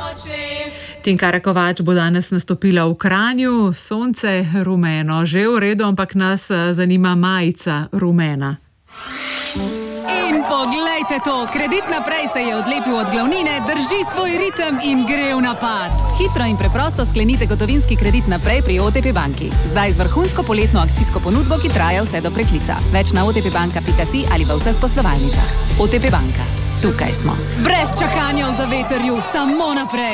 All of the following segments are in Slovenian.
Tinkara Kovač bo danes nastopila v Kranju, sonce rumeno, že v redu, ampak nas zanima majica rumena. In poglejte to, Kredit Naprej se je odlepil od glavnine, drži svoj ritem in gre v napad. Hitro in preprosto sklenite gotovinski kredit naprej pri OTP banki. Zdaj z vrhunsko poletno akcijsko ponudbo, ki traja vse do preklica. Več na otpbanka.si ali v vseh poslovalnicah. OTP banka. Tukaj smo. Brez čakanja v zavetrju, samo naprej.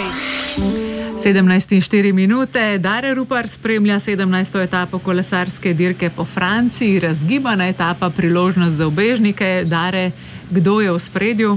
17:04 minute. Dare Rupar spremlja 17. etapo kolesarske dirke po Franciji. Razgibana etapa, priložnost za ubežnike. Dare, kdo je v spredju?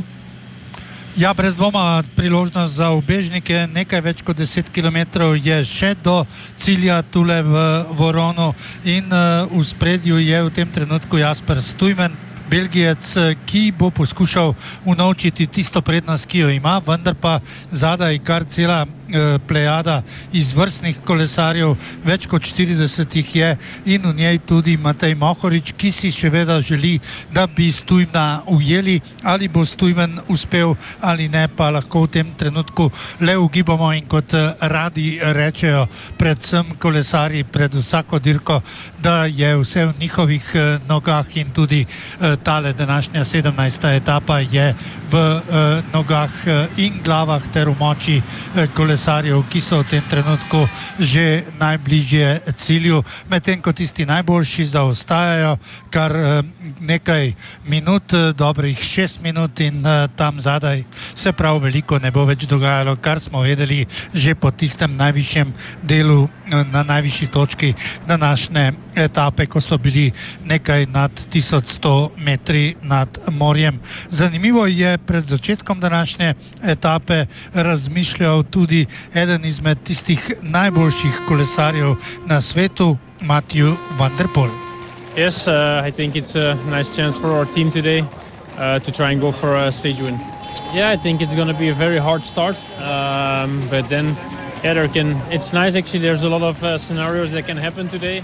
Ja, brez dvoma priložnost za ubežnike. Nekaj več kot 10 km je še do cilja tule v Voronu in v spredju je v tem trenutku Jasper Stuyven, Belgijec, ki bo poskušal unovčiti tisto prednost, ki jo ima, vendar pa zadaj kar cela plejada izvrstnih kolesarjev, več kot 40 jih je in v njej tudi Matej Mohorič, ki si še vedno želi, da bi Stuyvena ujeli. Ali bo Stuyven uspel ali ne, pa lahko v tem trenutku le ugibamo in kot radi rečejo predvsem kolesarji pred vsako dirko, da je vse v njihovih nogah in tudi tale današnja 17. etapa je v nogah in glavah ter v moči kolesarjev, ki so v tem trenutku že najbližje cilju, medtem ko tisti najboljši zaostajajo kar nekaj minut, dobrih 6 minut in tam zadaj se prav veliko ne bo več dogajalo, kar smo vedeli že po tistem najvišjem delu na najvišji točki današnje etape, ko so bili nekaj nad 1100 metri nad morjem. Zanimivo je pred začetkom današnje etape razmišljal tudi eden izmed tistih najboljših kolesarjev na svetu, Matthew van der Poel. Yes, I think it's a nice chance for our team today to try and go for a stage win. Yeah, I think it's going to be a very hard start, but then it's nice actually, there's a lot of scenarios that can happen today.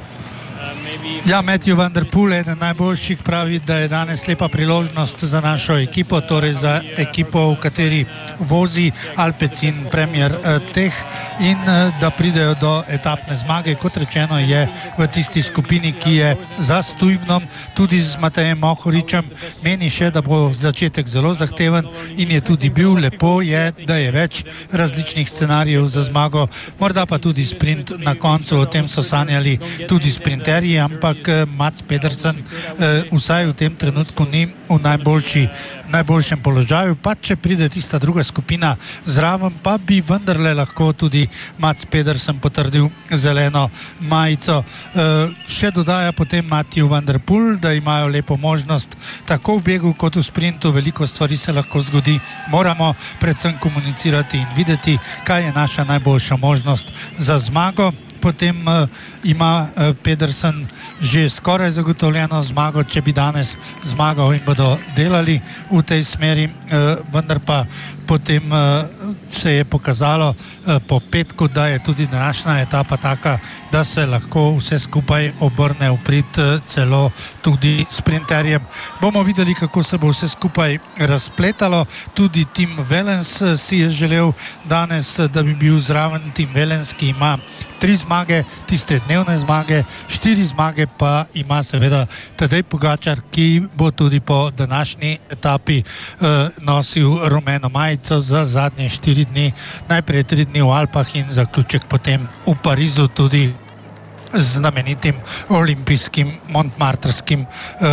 Ja, Matthew van der Poel, eden najboljših, pravi, da je danes lepa priložnost za našo ekipo, torej za ekipo, v kateri vozi Alpecin Premier Tech in da pridejo do etapne zmage. Kot rečeno je v tisti skupini, ki je za Stuyvenom, tudi z Matejem Mohoričem. Meni še, da bo začetek zelo zahteven in je tudi bil. Lepo je, da je več različnih scenarijev za zmago, morda pa tudi sprint na koncu, o tem so sanjali tudi sprinterji, ampak Mats Pedersen vsaj v tem trenutku ni v najboljšem položaju, pa če pride tista druga skupina zraven, pa bi vendarle lahko tudi Mats Pedersen potrdil zeleno majico. Še dodaja potem Matthew van der Poel, da imajo lepo možnost tako v begu kot v sprintu, veliko stvari se lahko zgodi, moramo predvsem komunicirati in videti, kaj je naša najboljša možnost za zmago. Potem ima Pedersen že skoraj zagotovljeno zmago, če bi danes zmagal in bodo delali v tej smeri, vendar pa potem se je pokazalo po petku, da je tudi današnja etapa taka, da se lahko vse skupaj obrne v prid celo tudi sprinterjem. Bomo videli, kako se bo vse skupaj razpletalo. Tudi Tim Wellens si je želel danes, da bi bil zraven. Tim Wellens, ki ima 3 zmage, tiste dnevne zmage, 4 zmage pa ima seveda Tadej Pogačar, ki bo tudi po današnji etapi nosil rumeno majico za zadnje 4 dni, najprej 3 dni v Alpah in zaključek potem v Parizu tudi z znamenitim olimpijskim montmartrskim.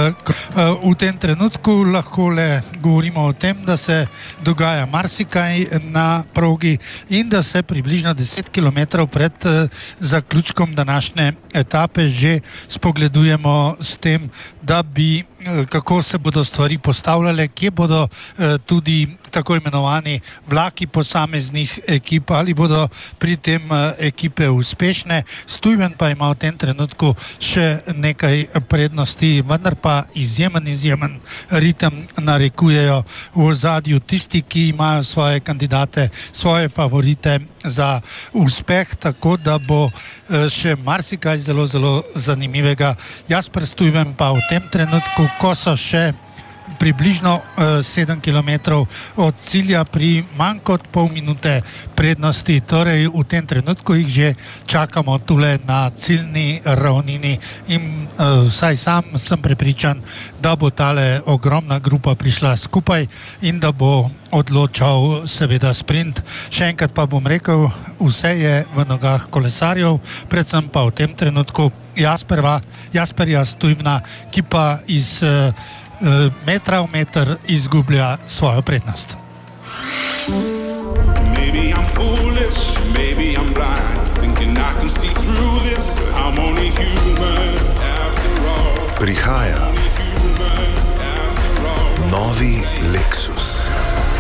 V tem trenutku lahko le govorimo o tem, da se dogaja marsikaj na progi in da se približno 10 km pred zaključkom današnje etape že spogledujemo s tem, da bi kako se bodo stvari postavljale, kje bodo tudi tako imenovani vlaki posameznih ekip, ali bodo pri tem ekipe uspešne. Stuyven pa ima v tem trenutku še nekaj prednosti, vendar pa izjemen ritem narekujejo v ozadju tisti, ki imajo svoje kandidate, svoje favorite za uspeh, tako da bo še marsikaj zelo zanimivega. Jasper Stuyven pa v tem trenutku, ko so še približno 7 km od cilja pri manj kot pol minute prednosti. Torej v tem trenutku jih že čakamo tule na ciljni ravnini in vsaj sam sem prepričan, da bo tale ogromna grupa prišla skupaj in da bo odločal seveda sprint. Še enkrat pa bom rekel, vse je v nogah kolesarjev, predvsem pa v tem trenutku Jasperja Stuyvna, ki pa iz metra v meter izgublja svojo prednost. Maybe I'm foolish, maybe I'm blind, thinking I can see through this, I'm only human after all. Prihaja